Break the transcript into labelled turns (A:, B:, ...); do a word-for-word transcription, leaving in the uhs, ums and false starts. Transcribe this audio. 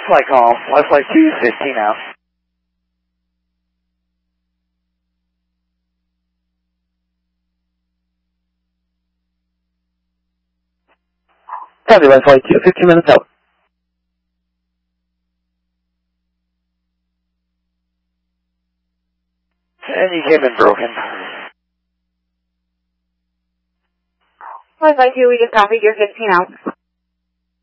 A: Flight call, left flight two, fifteen out.
B: Copy, left flight two, fifteen minutes out.
A: And you came in broken.
C: Left flight two, we just copied your fifteen out.